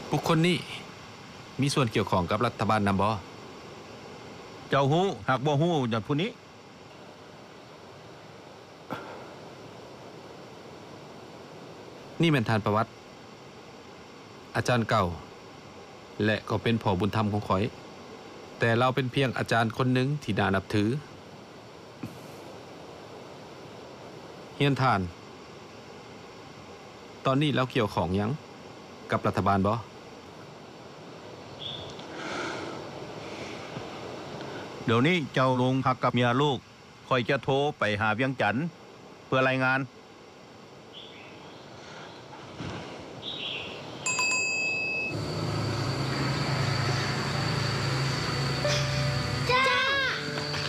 บุคคลนี้มีส่วนเกี่ยวข้องกับรัฐบาลนำบ่เจ้าฮู้หากบ่ฮู้อย่างผู้นี้นี่แม่นทานประวัติอาจารย์เก่าและก็เป็นพ่อบุญธรรมของข่อยแต่เราเป็นเพียงอาจารย์คนหนึ่งที่น่านับถือเฮียนทานตอนนี้เราเกี่ยวของยังกับรัฐบาลบ่เดี๋ยวนี้เจ้าลงพักกับเมียลูกคอยจะโทรไปหาเวียงจันทน์เพื่อรายงาน